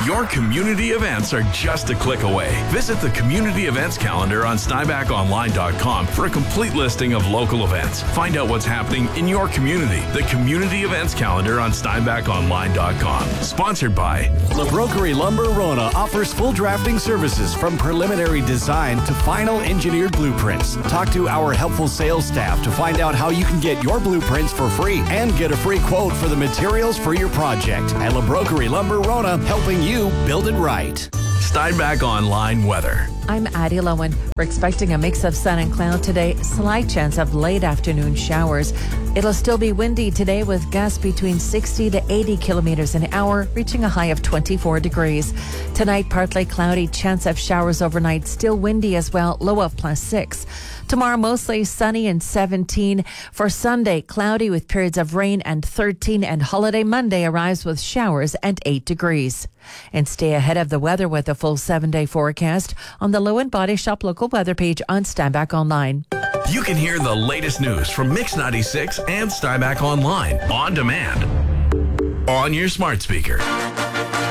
Your community events are just a click away. Visit the community events calendar on SteinbachOnline.com for a complete listing of local events. Find out what's happening in your community. The community events calendar on SteinbachOnline.com. Sponsored by LaBrokery Lumber Rona offers full drafting services from preliminary design to final engineered blueprints. Talk to our helpful sales staff to find out how you can get your blueprints for free and get a free quote for the materials for your project. At LaBrokery Lumber Rona, helping you build it right. Steinbach Online weather. I'm Addie Lowen. We're expecting a mix of sun and cloud today. Slight chance of late afternoon showers. It'll still be windy today with gusts between 60 to 80 kilometers an hour, reaching a high of 24 degrees. Tonight, partly cloudy, chance of showers overnight. Still windy as well, low of +6. Tomorrow, mostly sunny and 17. For Sunday, cloudy with periods of rain and 13. And holiday Monday arrives with showers and 8 degrees. And stay ahead of the weather with a full 7-day forecast on the Lowen Body Shop local weather page on Steinbach Online. You can hear the latest news from Mix 96 and Steinbach Online on demand on your smart speaker.